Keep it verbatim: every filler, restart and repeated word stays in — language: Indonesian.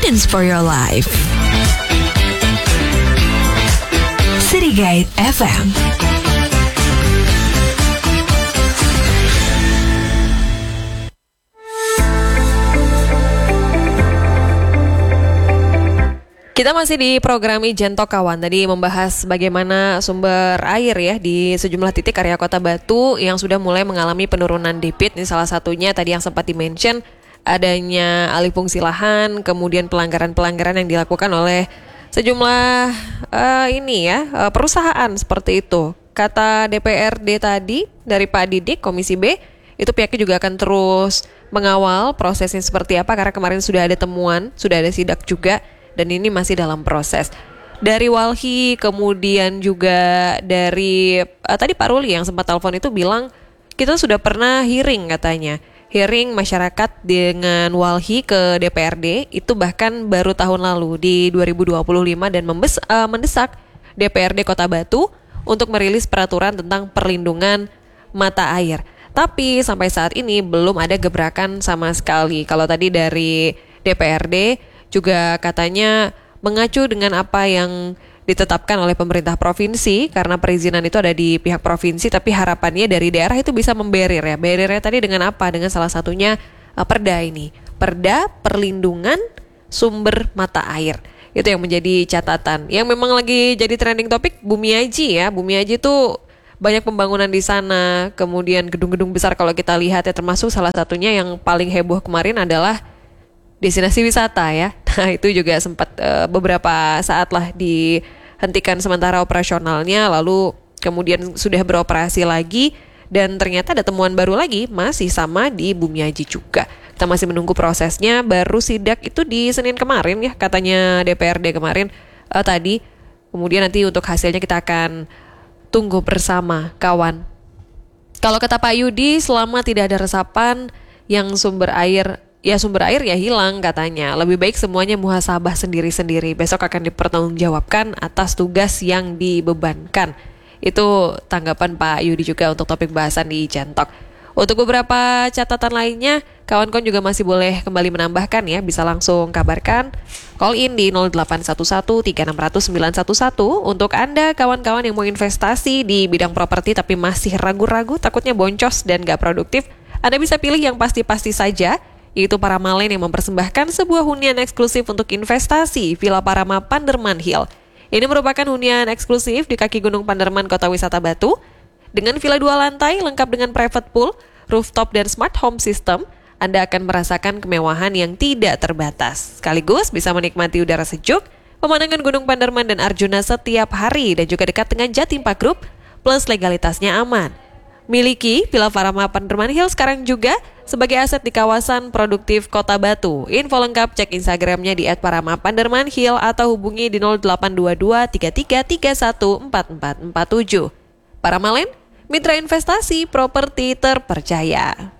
Guidance for your life. City Guide F M. Kita masih di program Ijen Talk kawan. Tadi membahas bagaimana sumber air ya di sejumlah titik area Kota Batu yang sudah mulai mengalami penurunan debit. Ini salah satunya tadi yang sempat di-mention adanya alih fungsi lahan, kemudian pelanggaran-pelanggaran yang dilakukan oleh sejumlah uh, ini ya uh, perusahaan seperti itu. Kata D P R D tadi dari Pak Didik Komisi B, itu pihaknya juga akan terus mengawal prosesnya seperti apa karena kemarin sudah ada temuan, sudah ada sidak juga. Dan ini masih dalam proses. Dari Walhi, kemudian juga dari uh, tadi Pak Ruli yang sempat telepon itu bilang kita sudah pernah hearing katanya. Hearing masyarakat dengan Walhi ke D P R D itu bahkan baru tahun lalu di dua ribu dua puluh lima dan membes, uh, mendesak D P R D Kota Batu untuk merilis peraturan tentang perlindungan mata air. Tapi sampai saat ini belum ada gebrakan sama sekali. Kalau tadi dari D P R D juga katanya mengacu dengan apa yang ditetapkan oleh pemerintah provinsi karena perizinan itu ada di pihak provinsi, tapi harapannya dari daerah itu bisa memberir ya. Berirnya tadi dengan apa? Dengan salah satunya uh, perda ini. Perda perlindungan sumber mata air. Itu yang menjadi catatan. Yang memang lagi jadi trending topik Bumiaji ya. Bumiaji itu banyak pembangunan di sana, kemudian gedung-gedung besar kalau kita lihat ya, termasuk salah satunya yang paling heboh kemarin adalah destinasi wisata ya. Nah itu juga sempat uh, beberapa saat lah dihentikan sementara operasionalnya, lalu kemudian sudah beroperasi lagi dan ternyata ada temuan baru lagi masih sama di Bumiaji juga. Kita masih menunggu prosesnya, baru sidak itu di Senin kemarin ya katanya D P R D kemarin uh, tadi. Kemudian nanti untuk hasilnya kita akan tunggu bersama kawan. Kalau kata Pak Yudi, selama tidak ada resapan yang sumber air Ya sumber air ya hilang katanya. Lebih baik semuanya muhasabah sendiri-sendiri. Besok akan dipertanggungjawabkan atas tugas yang dibebankan. Itu tanggapan Pak Yudi juga untuk topik bahasan di Ijen Talk. Untuk beberapa catatan lainnya, kawan-kawan juga masih boleh kembali menambahkan ya. Bisa langsung kabarkan. Call in di nol delapan satu satu tiga enam nol nol sembilan satu satu. Untuk Anda kawan-kawan yang mau investasi di bidang properti tapi masih ragu-ragu, takutnya boncos dan gak produktif, Anda bisa pilih yang pasti-pasti saja, yaitu Paramalen yang mempersembahkan sebuah hunian eksklusif untuk investasi, Villa Parama Panderman Hill. Ini merupakan hunian eksklusif di kaki Gunung Panderman, Kota Wisata Batu. Dengan villa dua lantai, lengkap dengan private pool, rooftop dan smart home system, Anda akan merasakan kemewahan yang tidak terbatas. Sekaligus bisa menikmati udara sejuk, pemandangan Gunung Panderman dan Arjuna setiap hari, dan juga dekat dengan Jatim Park Group, plus legalitasnya aman. Miliki Villa Parama Panderman Hill sekarang juga sebagai aset di kawasan produktif Kota Batu. Info lengkap cek Instagramnya di et parama panderman hill atau hubungi di nol delapan dua dua tiga tiga tiga satu empat empat empat tujuh. Paramalen, mitra investasi properti terpercaya.